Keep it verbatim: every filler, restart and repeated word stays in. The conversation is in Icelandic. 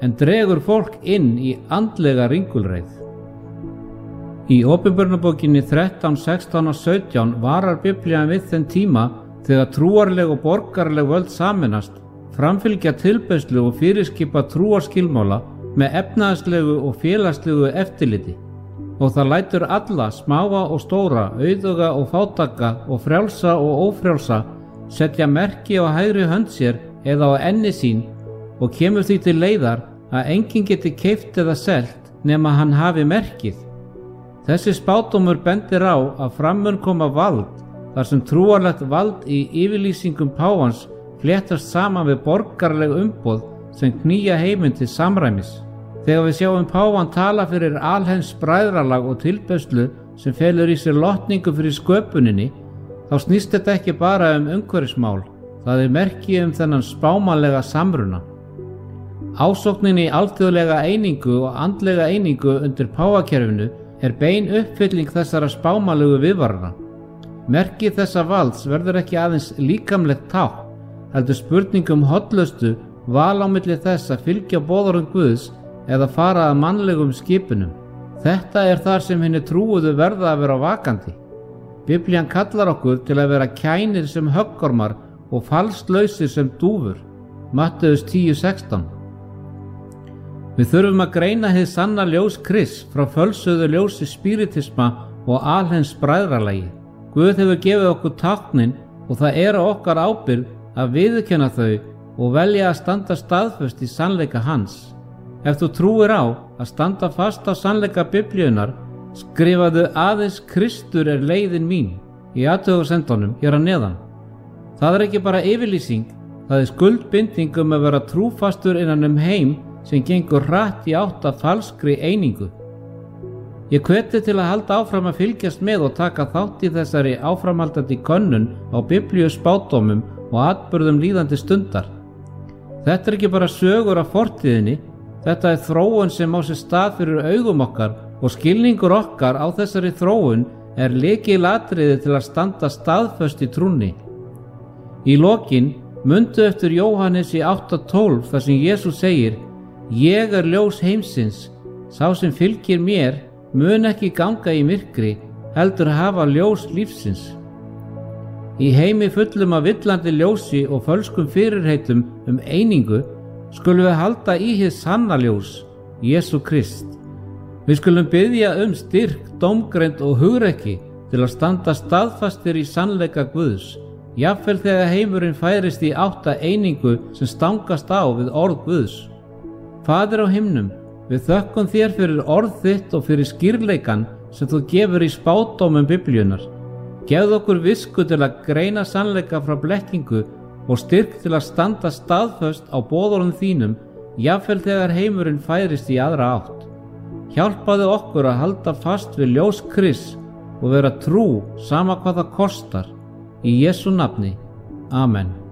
en dregur fólk inn í andlega ringulreið. Í Opinberunarbókinni þrettán, sextán og sautján varar Biblían við þeim tíma þegar trúarleg og borgaraleg völd sameinast, framfylgja tilbeiðslu og fyrirskipa trúarskilmála með efnahagslegu og félagslegu eftirliti, og það lætur alla, smáa og stóra, auðuga og fátæka og frjálsa og ófrjálsa setja merki á hægri hönd sér eða á enni sín og kemur því til leiðar að enginn geti keypt eða selt nema hann hafi merkið. Þessi spádómur bendir á að fram mun koma vald þar sem trúarlegt vald í yfirlýsingum páfans fléttast saman við borgaraleg umboð sem knýja heiminn til samræmis. Þegar við sjáum páfan tala fyrir alheims bræðralag og tilbeiðslu sem felur í sér lotningu fyrir sköpuninni, þá snýst þetta ekki bara um umhverfismál, það er merki um þennan spámanlega samruna. Ásóknin í alþjóðlega einingu og andlega einingu undir páfakerfinu er bein uppfylling þessara spámanlegu viðvarana. Merki þessa valds verður ekki aðeins líkamlegt tákn, heldur spurningum hollaustu val á milli þess að fylgja boðorðum Guðs eða fara að mannlegum skipunum. Þetta er þar sem hinni trúuðu verða að vera vakandi. Biblían kallar okkur til að vera kænir sem höggormar og falslausir sem dúfur. Matteus tíu, sextán. Við þurfum að greina hið sanna ljós Krists frá fölsuðu ljósi spiritisma og alheims bræðralagi. Guð hefur gefið okkur táknin og það er á okkar ábyrgð að viðurkenna þau og velja að standa staðföst í sannleika hans. Ef þú trúir á að standa fast á sannleika Biblíunnar, skrifaðu aðeins Kristur er leiðin mín í athugasemdunum hér að neðan. Það er ekki bara yfirlýsing, það er skuldbinding um að vera trúfastur innan um heim sem gengur hratt í átt að falskri einingu. Ég hveti til að halda áfram að fylgjast með og taka þátt í þessari áframhaldandi könnun á Biblíu spádómum og atburðum líðandi stundar. Þetta er ekki bara sögur af fortíðinni, þetta er þróun sem á sér stað fyrir augum okkar og skilningur okkar á þessari þróun er lykilatriði til að standa staðföst í trúnni. Í lokin mundu eftir Jóhannes í átta tólf þar sem Jesús segir: Ég er ljós heimsins, sá sem fylgir mér mun ekki ganga í myrkri, heldur hafa ljós lífsins. Í heimi fullum af villandi ljósi og fölskum fyrirheitum um einingu skulum við halda í hið sanna ljós, Jesú Krist. Við skulum biðja um styrk, dómgreind og hugrekki til að standa staðfastir í sannleika Guðs, jafnvel þegar heimurinn færist í átta einingu sem stangast á við orð Guðs. Faðir á himnum, við þökkum þér fyrir orð þitt og fyrir skýrleikan sem þú gefur í spádómum Biblíunnar. Gefðu okkur visku til að greina sannleika frá blekkingu og styrk til að standa staðföst á boðorðum þínum, jafnvel þegar heimurinn færist í aðra átt. Hjálpaðu okkur að halda fast við ljós Krists og vera trú sama hvað það kostar. Í Jesú nafni. Amen.